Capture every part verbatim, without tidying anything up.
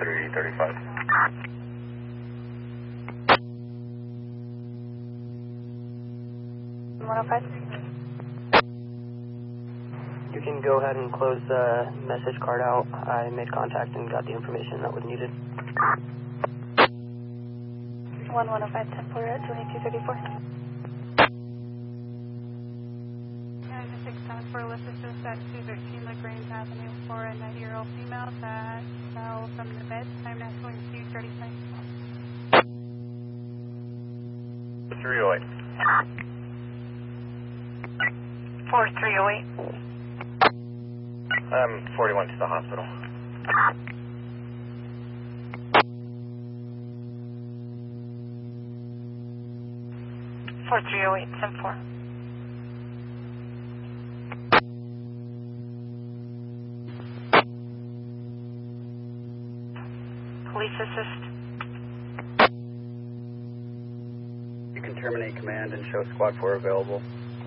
three thirty-five. one oh five. You can go ahead and close the message card out. I made contact and got the information that was needed. one one oh five, ten four at twenty-two thirty-four. six times for with assist at two thirteen LaGrange Avenue for a ninety-year-old female that fell from the bed. I'm now going to thirty-five. three oh eight. four three oh eight. Um, forty-one to the hospital. four three oh eight, ten four. Police assist. You can terminate command and show squad four available.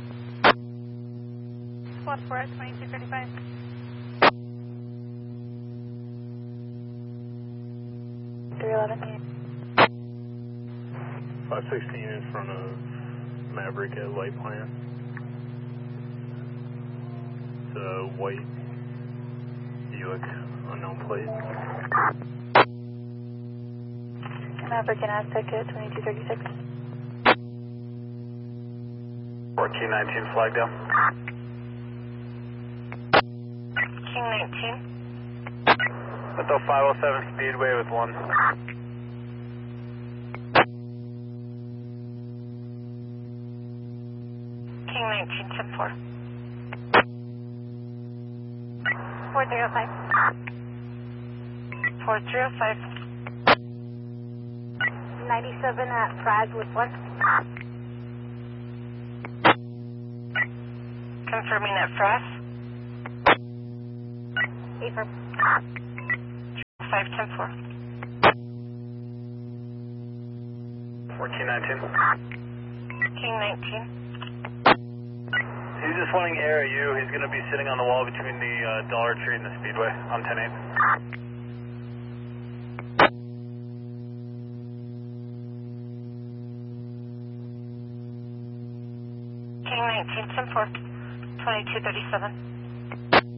Squad four at twenty-two thirty-five. three eleven. five sixteen in front of Maverick at Light Plant. It's a white Buick, unknown plate. Maverick and Aztec at twenty-two thirty-six. fourteen nineteen flag down. King nineteen. At the five oh seven Speedway with one. King nineteen, ten four. four three oh five. four three oh five. ninety-seven at Frag with one. Confirming at Frag. eight four. five ten four. fourteen nineteen. King nineteen. He's just wanting air at you. He's going to be sitting on the wall between the uh, Dollar Tree and the Speedway on ten eight. King nineteen, ten four. twenty-two thirty-seven.